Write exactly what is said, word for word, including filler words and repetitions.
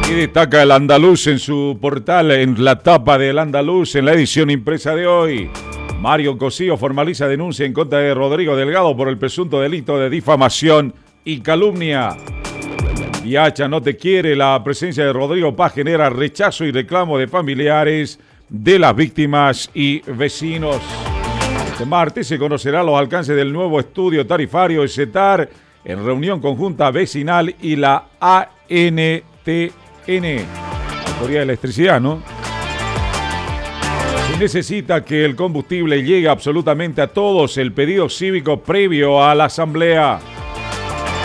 Y destaca el Andaluz en su portal, en la tapa del Andaluz, en la edición impresa de hoy. Mario Cosío formaliza denuncia en contra de Rodrigo Delgado por el presunto delito de difamación y calumnia. Viacha no te quiere. La presencia de Rodrigo Paz genera rechazo y reclamo de familiares de las víctimas y vecinos. Este martes se conocerá los alcances del nuevo estudio tarifario de CETAR en reunión conjunta vecinal y la A N T N, Autoridad de Electricidad, ¿no? Se necesita que el combustible llegue absolutamente a todos. El pedido cívico previo a la asamblea.